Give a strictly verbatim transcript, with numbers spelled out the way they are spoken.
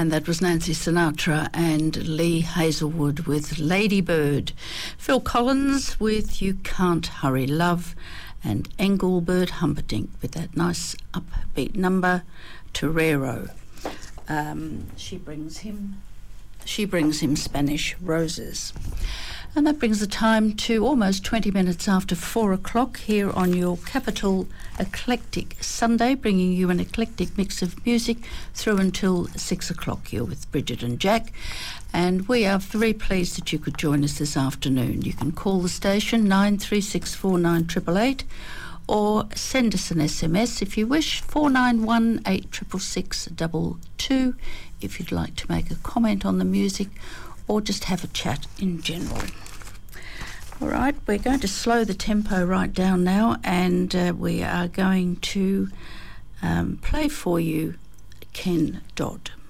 And that was Nancy Sinatra and Lee Hazelwood with Lady Bird. Phil Collins with You Can't Hurry Love, and Engelbert Humperdinck with that nice upbeat number, Torero. Um, she brings him, she brings him Spanish Roses. And that brings the time to almost twenty minutes after four o'clock here on your Capital Eclectic Sunday, bringing you an eclectic mix of music through until six o'clock here with Bridget and Jack. And we are very pleased that you could join us this afternoon. You can call the station nine three six four nine eight eight eight or send us an S M S if you wish, four nine one eight six six six two two, if you'd like to make a comment on the music or just have a chat in general. All right, we're going to slow the tempo right down now, and uh, we are going to um, play for you Ken Dodd.